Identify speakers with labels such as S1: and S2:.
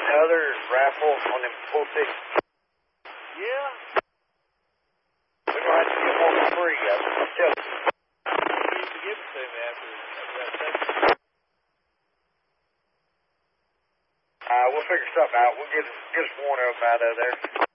S1: another raffle on them full tickets?
S2: Yeah.
S1: We're going to have to get one for free, guys. I'm telling you.
S2: You used to give it to me after that session.
S1: We'll figure something out. We'll get us one of them out of there.